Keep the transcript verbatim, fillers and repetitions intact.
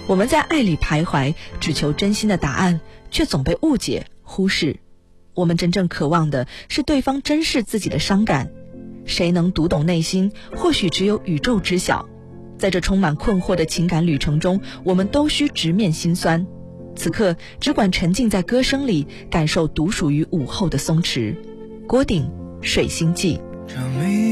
我们在爱里徘徊，只求真心的答案，却总被误解忽视。我们真正渴望的是对方珍视自己的伤感，谁能读懂内心，或许只有宇宙知晓。在这充满困惑的情感旅程中，我们都需直面心酸。此刻只管沉浸在歌声里，感受独属于午后的松弛。郭顶，水星记。 这每